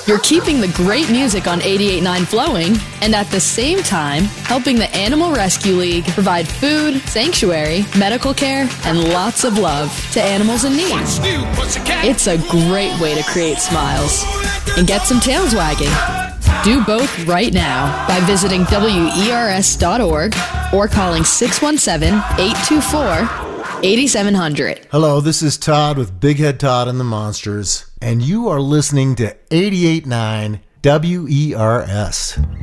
You're keeping the great music on 88.9 flowing, and at the same time, helping the Animal Rescue League provide food, sanctuary, medical care, and lots of love to animals in need. It's a great way to create smiles and get some tails wagging. Do both right now by visiting WERS.org or calling 617-824-8700. Hello, this is Todd with Big Head Todd and the Monsters, and you are listening to 88.9 WERS.